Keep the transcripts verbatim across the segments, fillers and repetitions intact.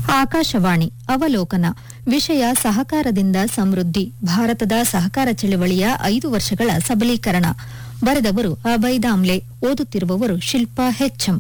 ಆಕಾಶವಾಣಿ ಅವಲೋಕನ ವಿಷಯ ಸಹಕಾರದಿಂದ ಸಮೃದ್ಧಿ ಭಾರತದ ಸಹಕಾರ ಚಳವಳಿಯ ಐದು ವರ್ಷಗಳ ಸಬಲೀಕರಣ ಬರೆದವರು ಅಭಯ್ ದಾಮ್ಲೆ ಓದುತ್ತಿರುವವರು ಶಿಲ್ಪಾ ಹೆಚ್ಎಂ.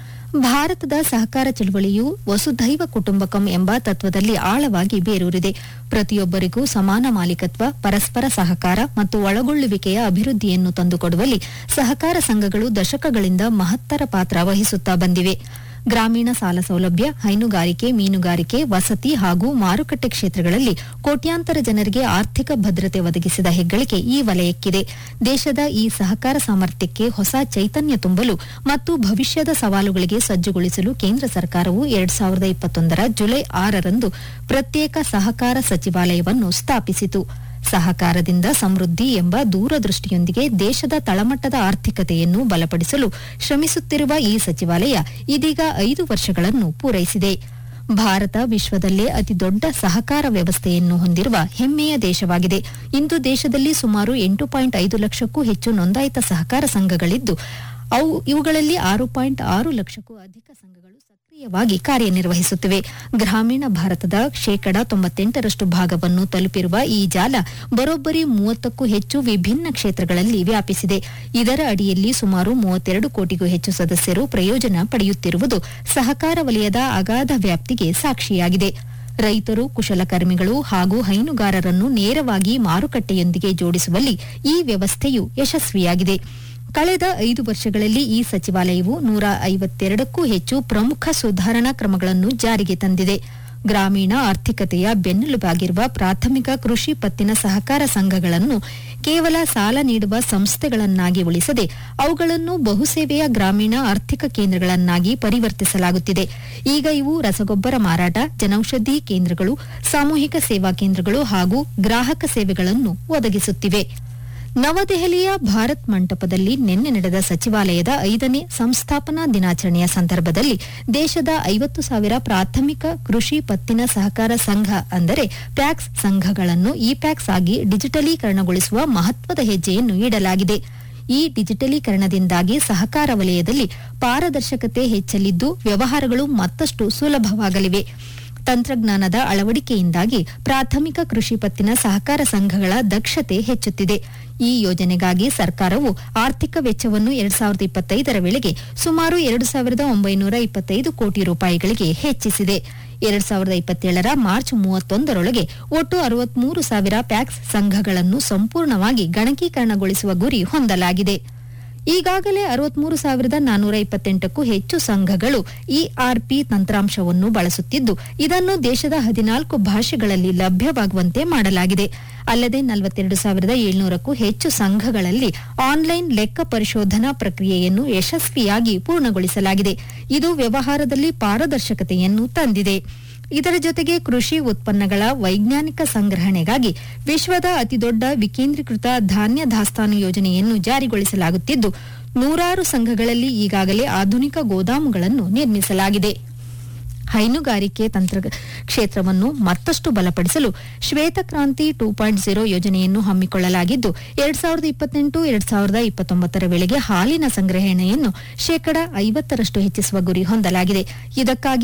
ಭಾರತದ ಸಹಕಾರ ಚಳವಳಿಯು ವಸುಧೈವ ಕುಟುಂಬಕಂ ಎಂಬ ತತ್ವದಲ್ಲಿ ಆಳವಾಗಿ ಬೇರೂರಿದೆ. ಪ್ರತಿಯೊಬ್ಬರಿಗೂ ಸಮಾನ ಮಾಲೀಕತ್ವ, ಪರಸ್ಪರ ಸಹಕಾರ ಮತ್ತು ಒಳಗೊಳ್ಳುವಿಕೆಯ ಅಭಿವೃದ್ಧಿಯನ್ನು ತಂದುಕೊಡುವಲ್ಲಿ ಸಹಕಾರ ಸಂಘಗಳು ದಶಕಗಳಿಂದ ಮಹತ್ತರ ಪಾತ್ರ ವಹಿಸುತ್ತಾ ಬಂದಿವೆ. ಗ್ರಾಮೀಣ ಸಾಲ ಸೌಲಭ್ಯ, ಹೈನುಗಾರಿಕೆ, ಮೀನುಗಾರಿಕೆ, ವಸತಿ ಹಾಗೂ ಮಾರುಕಟ್ಟೆ ಕ್ಷೇತ್ರಗಳಲ್ಲಿ ಕೋಟ್ಯಾಂತರ ಜನರಿಗೆ ಆರ್ಥಿಕ ಭದ್ರತೆ ಒದಗಿಸಿದ ಹೆಗ್ಗಳಿಕೆ ಈ ವಲಯಕ್ಕಿದೆ. ದೇಶದ ಈ ಸಹಕಾರ ಸಾಮರ್ಥ್ಯಕ್ಕೆ ಹೊಸ ಚೈತನ್ಯ ತುಂಬಲು ಮತ್ತು ಭವಿಷ್ಯದ ಸವಾಲುಗಳಿಗೆ ಸಜ್ಜುಗೊಳಿಸಲು ಕೇಂದ್ರ ಸರ್ಕಾರವು ಎರಡ್ ಸಾವಿರದ ಇಪ್ಪತ್ತೊಂದರ ಜುಲೈ ಆರರಂದು ಪ್ರತ್ಯೇಕ ಸಹಕಾರ ಸಚಿವಾಲಯವನ್ನು ಸ್ಥಾಪಿಸಿತು. ಸಹಕಾರದಿಂದ ಸಮೃದ್ಧಿ ಎಂಬ ದೂರದೃಷ್ಟಿಯೊಂದಿಗೆ ದೇಶದ ತಳಮಟ್ಟದ ಆರ್ಥಿಕತೆಯನ್ನು ಬಲಪಡಿಸಲು ಶ್ರಮಿಸುತ್ತಿರುವ ಈ ಸಚಿವಾಲಯ ಇದೀಗ ಐದು ವರ್ಷಗಳನ್ನು ಪೂರೈಸಿದೆ. ಭಾರತ ವಿಶ್ವದಲ್ಲೇ ಅತಿದೊಡ್ಡ ಸಹಕಾರ ವ್ಯವಸ್ಥೆಯನ್ನು ಹೊಂದಿರುವ ಹೆಮ್ಮೆಯ ದೇಶವಾಗಿದೆ. ಇಂದು ದೇಶದಲ್ಲಿ ಸುಮಾರು ಎಂಟು ಪಾಯಿಂಟ್ ಐದು ಲಕ್ಷಕ್ಕೂ ಹೆಚ್ಚು ನೋಂದಾಯಿತ ಸಹಕಾರ ಸಂಘಗಳಿದ್ದು ಅವು ಇವುಗಳಲ್ಲಿ ಆರು ಪಾಯಿಂಟ್ ಆರು ಲಕ್ಷಕ್ಕೂ ಅಧಿಕ ಸಂಘಗಳು ಸಕ್ರಿಯವಾಗಿ ಕಾರ್ಯನಿರ್ವಹಿಸುತ್ತಿವೆ. ಗ್ರಾಮೀಣ ಭಾರತದ ಶೇಕಡಾ ತೊಂಬತ್ತೆಂಟರಷ್ಟು ಭಾಗವನ್ನು ತಲುಪಿರುವ ಈ ಜಾಲ ಬರೋಬ್ಬರಿ ಮೂವತ್ತಕ್ಕೂ ಹೆಚ್ಚು ವಿಭಿನ್ನ ಕ್ಷೇತ್ರಗಳಲ್ಲಿ ವ್ಯಾಪಿಸಿದೆ. ಇದರ ಅಡಿಯಲ್ಲಿ ಸುಮಾರು ಮೂವತ್ತೆರಡು ಕೋಟಿಗೂ ಹೆಚ್ಚು ಸದಸ್ಯರು ಪ್ರಯೋಜನ ಪಡೆಯುತ್ತಿರುವುದು ಸಹಕಾರ ವಲಯದ ಅಗಾಧ ವ್ಯಾಪ್ತಿಗೆ ಸಾಕ್ಷಿಯಾಗಿದೆ. ರೈತರು, ಕುಶಲಕರ್ಮಿಗಳು ಹಾಗೂ ಹೈನುಗಾರರನ್ನು ನೇರವಾಗಿ ಮಾರುಕಟ್ಟೆಯೊಂದಿಗೆ ಜೋಡಿಸುವಲ್ಲಿ ಈ ವ್ಯವಸ್ಥೆಯು ಯಶಸ್ವಿಯಾಗಿದೆ. ಕಳೆದ ಐದು ವರ್ಷಗಳಲ್ಲಿ ಈ ಸಚಿವಾಲಯವು ನೂರ ಐವತ್ತೆರಡಕ್ಕೂ ಹೆಚ್ಚು ಪ್ರಮುಖ ಸುಧಾರಣಾ ಕ್ರಮಗಳನ್ನು ಜಾರಿಗೆ ತಂದಿದೆ. ಗ್ರಾಮೀಣ ಆರ್ಥಿಕತೆಯ ಬೆನ್ನೆಲುಬಾಗಿರುವ ಪ್ರಾಥಮಿಕ ಕೃಷಿ ಪತ್ತಿನ ಸಹಕಾರ ಸಂಘಗಳನ್ನು ಕೇವಲ ಸಾಲ ನೀಡುವ ಸಂಸ್ಥೆಗಳನ್ನಾಗಿ ಉಳಿಸದೆ ಅವುಗಳನ್ನು ಬಹುಸೇವೆಯ ಗ್ರಾಮೀಣ ಆರ್ಥಿಕ ಕೇಂದ್ರಗಳನ್ನಾಗಿ ಪರಿವರ್ತಿಸಲಾಗುತ್ತಿದೆ. ಈಗ ಇವು ರಸಗೊಬ್ಬರ ಮಾರಾಟ, ಜನೌಷಧಿ ಕೇಂದ್ರಗಳು, ಸಾಮೂಹಿಕ ಸೇವಾ ಕೇಂದ್ರಗಳು ಹಾಗೂ ಗ್ರಾಹಕ ಸೇವೆಗಳನ್ನು ಒದಗಿಸುತ್ತಿವೆ. ನವದೆಹಲಿಯ ಭಾರತ್ ಮಂಟಪದಲ್ಲಿ ನಿನ್ನೆ ನಡೆದ ಸಚಿವಾಲಯದ ಐದನೇ ಸಂಸ್ಥಾಪನಾ ದಿನಾಚರಣೆಯ ಸಂದರ್ಭದಲ್ಲಿ ದೇಶದ ಐವತ್ತು ಸಾವಿರ ಪ್ರಾಥಮಿಕ ಕೃಷಿ ಪತ್ತಿನ ಸಹಕಾರ ಸಂಘ ಅಂದರೆ ಪ್ಯಾಕ್ಸ್ ಸಂಘಗಳನ್ನು ಇ ಪ್ಯಾಕ್ಸ್ ಆಗಿ ಡಿಜಿಟಲೀಕರಣಗೊಳಿಸುವ ಮಹತ್ವದ ಹೆಜ್ಜೆಯನ್ನು ಇಡಲಾಗಿದೆ. ಈ ಡಿಜಿಟಲೀಕರಣದಿಂದಾಗಿ ಸಹಕಾರ ವಲಯದಲ್ಲಿ ಪಾರದರ್ಶಕತೆ ಹೆಚ್ಚಲಿದ್ದು ವ್ಯವಹಾರಗಳು ಮತ್ತಷ್ಟು ಸುಲಭವಾಗಲಿವೆ. ತಂತ್ರಜ್ಞಾನದ ಅಳವಡಿಕೆಯಿಂದಾಗಿ ಪ್ರಾಥಮಿಕ ಕೃಷಿ ಪತ್ತಿನ ಸಹಕಾರ ಸಂಘಗಳ ದಕ್ಷತೆ ಹೆಚ್ಚುತ್ತಿದೆ. ಈ ಯೋಜನೆಗಾಗಿ ಸರ್ಕಾರವು ಆರ್ಥಿಕ ವೆಚ್ಚವನ್ನು ಎರಡ್ ಸಾವಿರದ ಇಪ್ಪತ್ತೈದರ ವೇಳೆಗೆ ಸುಮಾರು ಎರಡು ಸಾವಿರದ ಒಂಬೈನೂರ ಇಪ್ಪತ್ತೈದು ಕೋಟಿ ರೂಪಾಯಿಗಳಿಗೆ ಹೆಚ್ಚಿಸಿದೆ. ಎರಡ್ ಸಾವಿರದ ಇಪ್ಪತ್ತೇಳರ ಮಾರ್ಚ್ ಮೂವತ್ತೊಂದರೊಳಗೆ ಒಟ್ಟು ಅರವತ್ಮೂರು ಸಾವಿರ ಪ್ಯಾಕ್ಸ್ ಸಂಘಗಳನ್ನು ಸಂಪೂರ್ಣವಾಗಿ ಗಣಕೀಕರಣಗೊಳಿಸುವ ಗುರಿ ಹೊಂದಲಾಗಿದೆ. ಈಗಾಗಲೇ ಅರವತ್ಮೂರು ಸಾವಿರದ ನಾನ್ನೂರ ಇಪ್ಪತ್ತೆಂಟಕ್ಕೂ ಹೆಚ್ಚು ಸಂಘಗಳು ಇಆರ್ಪಿ ತಂತ್ರಾಂಶವನ್ನು ಬಳಸುತ್ತಿದ್ದು ಇದನ್ನು ದೇಶದ ಹದಿನಾಲ್ಕು ಭಾಷೆಗಳಲ್ಲಿ ಲಭ್ಯವಾಗುವಂತೆ ಮಾಡಲಾಗಿದೆ. ಅಲ್ಲದೆ ನಲವತ್ತೆರಡು ಸಾವಿರದ ಏಳ್ನೂರಕ್ಕೂ ಹೆಚ್ಚು ಸಂಘಗಳಲ್ಲಿ ಆನ್ಲೈನ್ ಲೆಕ್ಕ ಪರಿಶೋಧನಾ ಪ್ರಕ್ರಿಯೆಯನ್ನು ಯಶಸ್ವಿಯಾಗಿ ಪೂರ್ಣಗೊಳಿಸಲಾಗಿದೆ. ಇದು ವ್ಯವಹಾರದಲ್ಲಿ ಪಾರದರ್ಶಕತೆಯನ್ನು ತಂದಿದೆ. ಇದರ ಜೊತೆಗೆ ಕೃಷಿ ಉತ್ಪನ್ನಗಳ ವೈಜ್ಞಾನಿಕ ಸಂಗ್ರಹಣೆಗಾಗಿ ವಿಶ್ವದ ಅತಿದೊಡ್ಡ ವಿಕೇಂದ್ರೀಕೃತ ಧಾನ್ಯ ದಾಸ್ತಾನು ಯೋಜನೆಯನ್ನು ಜಾರಿಗೊಳಿಸಲಾಗುತ್ತಿದ್ದು ನೂರಾರು ಸಂಘಗಳಲ್ಲಿ ಈಗಾಗಲೇ ಆಧುನಿಕ ಗೋದಾಮುಗಳನ್ನು ನಿರ್ಮಿಸಲಾಗಿದೆ. ಹೈನುಗಾರಿಕೆ ತಂತ್ರ ಕ್ಷೇತ್ರವನ್ನು ಮತ್ತಷ್ಟು ಬಲಪಡಿಸಲು ಶ್ವೇತಕ್ರಾಂತಿ ಟೂ ಪಾಯಿಂಟ್ ಝೀರೋ ಯೋಜನೆಯನ್ನು ಹಮ್ಮಿಕೊಳ್ಳಲಾಗಿದ್ದು ಎರಡ್ ಸಾವಿರದ ಇಪ್ಪತ್ತೆಂಟು ಎರಡ್ ಸಾವಿರದ ಇಪ್ಪತ್ತೊಂಬತ್ತರ ವೇಳೆಗೆ ಹಾಲಿನ ಸಂಗ್ರಹಣೆಯನ್ನು ಶೇಕಡಾ ಐವತ್ತರಷ್ಟು ಹೆಚ್ಚಿಸುವ ಗುರಿ ಹೊಂದಲಾಗಿದೆ. ಇದಕ್ಕಾಗಿ